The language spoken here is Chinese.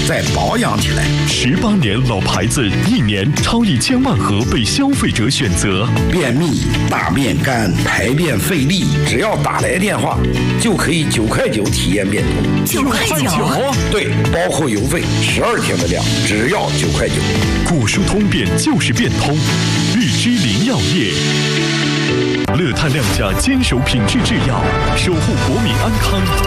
再保养起来。 18年老牌子，1年超1000万盒被消费者选择。 便秘、大便干、排便费力，只要打来电话，就可以9块9体验变通。 9块9？ 对，包括邮费，12天的量，只要9块9。 果蔬通便就是变通，日之林药业。乐泰亮价坚守品质制药，守护国民安康。